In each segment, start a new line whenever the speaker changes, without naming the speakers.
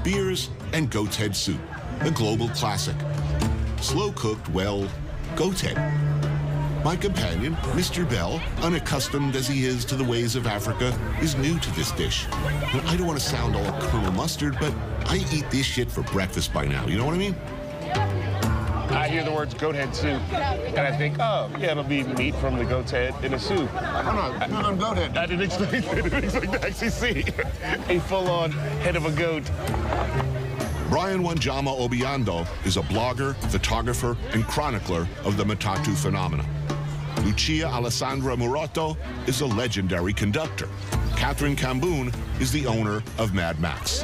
beers, and goat's head soup, a global classic. Slow-cooked, well, goat's head. My companion, Mr. Bell, unaccustomed as he is to the ways of Africa, is new to this dish. And I don't want to sound all Colonel Mustard, but I eat this shit for breakfast by now. You know what I mean?
I hear the words goat head soup, and I think, oh, yeah, it'll be meat from the goat's head in a soup.
No, goat head.
I didn't expect to actually see a full-on head of a goat.
Brian Wanjama Obiando is a blogger, photographer, and chronicler of the Matatu phenomena. Lucia Alessandra Murato is a legendary conductor. Catherine Camboon is the owner of Mad Max.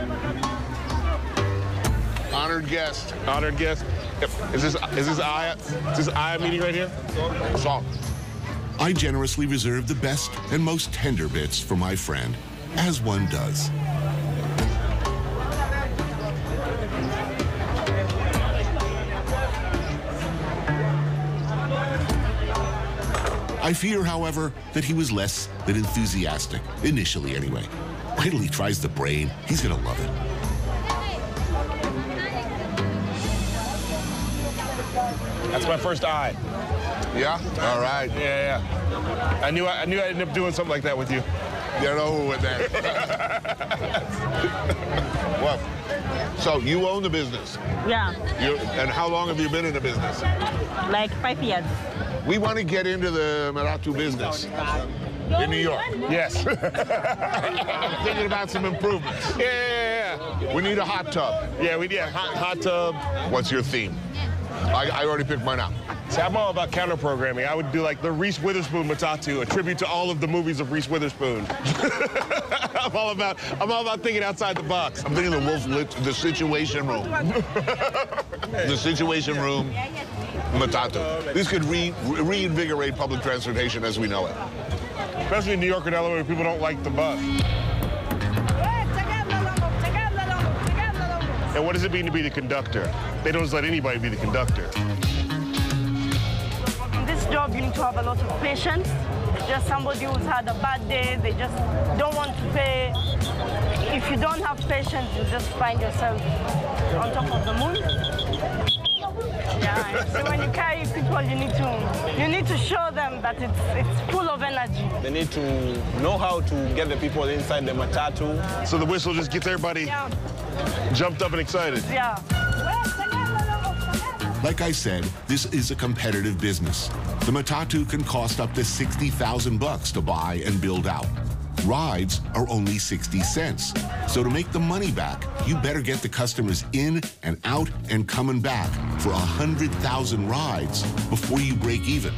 Honored guest.
Honored guest. Is this Aya meeting right here?
Salt.
I generously reserve the best and most tender bits for my friend, as one does. I fear, however, that he was less than enthusiastic, initially anyway. Wait till he tries the brain. He's gonna love it.
That's my first eye.
Yeah? All right.
Yeah. I knew I'd end up doing something like that with you.
Get over with that. Well, so you own the business.
Yeah,
And how long have you been in the business?
like 5 years.
We want to get into the Matatu business in New York.
Yes.
I'm thinking about some improvements.
Yeah.
We need a hot tub.
Yeah, hot tub.
What's your theme? I already picked mine out.
See, I'm all about counter programming. I would do like the Reese Witherspoon Matatu, a tribute to all of the movies of Reese Witherspoon. I'm all about thinking outside the box.
I'm thinking the Situation Room. The Situation Room Matatu. This could reinvigorate public transportation as we know it.
Especially in New York and LA where people don't like the bus. And what does it mean to be the conductor? They don't just let anybody be the conductor.
In this job, you need to have a lot of patience. Just somebody who's had a bad day, they just don't want to pay. If you don't have patience, you just find yourself on top of the moon. Yeah, so when you carry people, you need to show them that it's full of energy.
They need to know how to get the people inside the Matatu.
So the whistle just gets everybody jumped up and excited.
Yeah.
Like I said, this is a competitive business. The Matatu can cost up to $60,000 to buy and build out. Rides are only 60 cents. So to make the money back, you better get the customers in and out and coming back for 100,000 rides before you break even.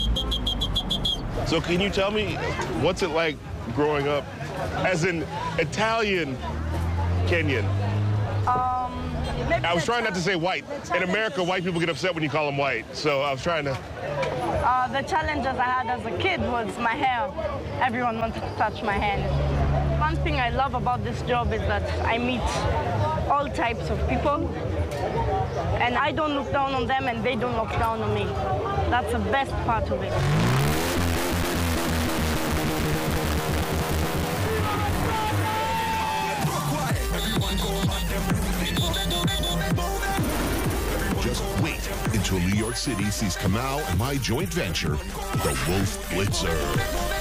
So can you tell me, what's it like growing up as an Italian Kenyan? I was trying not to say white. In America, white people get upset when you call them white. So I was trying to...
The challenges I had as a kid was my hair. Everyone wanted to touch my hair. One thing I love about this job is that I meet all types of people. And I don't look down on them and they don't look down on me. That's the best part of it.
Just wait until New York City sees Kamau and my joint venture, the Wolf Blitzer.